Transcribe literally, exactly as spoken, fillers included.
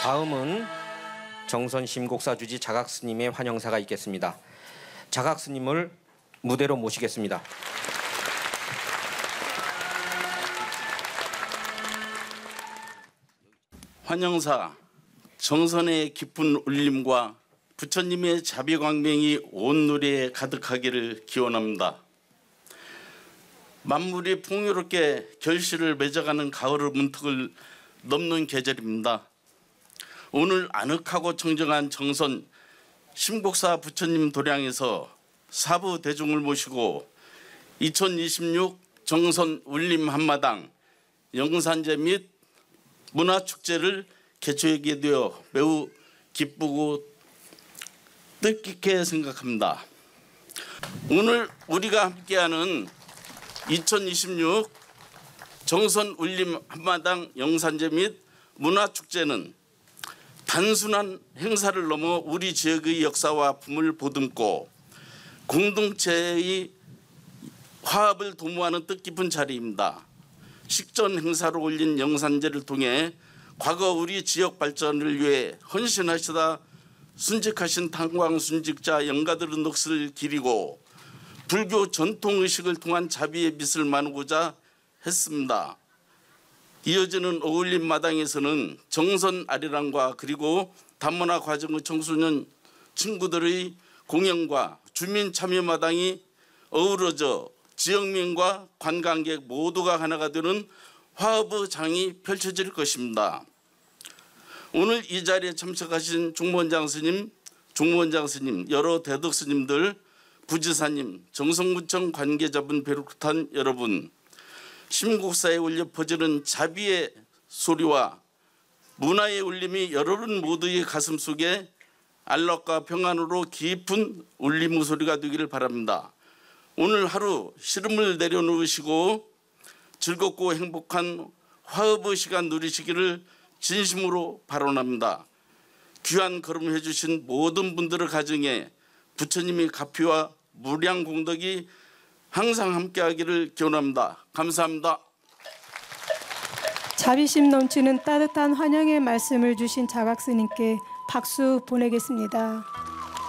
다음은 정선 심곡사 주지 자각 스님의 환영사가 있겠습니다. 자각 스님을 무대로 모시겠습니다. 환영사 정선의 깊은 울림과 부처님의 자비광명이 온 누리에 가득하기를 기원합니다. 만물이 풍요롭게 결실을 맺어가는 가을의 문턱을 넘는 계절입니다. 오늘 아늑하고 청정한 정선 심곡사 부처님 도량에서 사부 대중을 모시고 이천이십육 정선 울림 한마당 영산제 및 문화축제를 개최하게 되어 매우 기쁘고 뜻깊게 생각합니다. 오늘 우리가 함께하는 이천이십육 정선 울림 한마당 영산제 및 문화축제는 단순한 행사를 넘어 우리 지역의 역사와 품을 보듬고 공동체의 화합을 도모하는 뜻깊은 자리입니다. 식전 행사로 올린 영산제를 통해 과거 우리 지역 발전을 위해 헌신하시다 순직하신 탄광순직자 영가들의 넋을 기리고 불교 전통의식을 통한 자비의 빛을 나누고자 했습니다. 이어지는 어울림 마당에서는 정선 아리랑과 그리고 단문화 과정의 청소년 친구들의 공연과 주민 참여 마당이 어우러져 지역민과 관광객 모두가 하나가 되는 화합의 장이 펼쳐질 것입니다. 오늘 이 자리에 참석하신 중무원장 스님, 중무원장 스님, 여러 대덕 스님들, 부지사님, 정성구청 관계자분 비롯한 여러분, 심곡사에 울려 퍼지는 자비의 소리와 문화의 울림이 여러분 모두의 가슴 속에 안락과 평안으로 깊은 울림의 소리가 되기를 바랍니다. 오늘 하루 시름을 내려놓으시고 즐겁고 행복한 화합의 시간 누리시기를 진심으로 발언합니다. 귀한 걸음 해주신 모든 분들의 가정에 부처님의 가피와 무량 공덕이 항상 함께하기를 기원합니다. 감사합니다. 자비심 넘치는 따뜻한 환영의 말씀을 주신 자각 스님께 박수 보내겠습니다.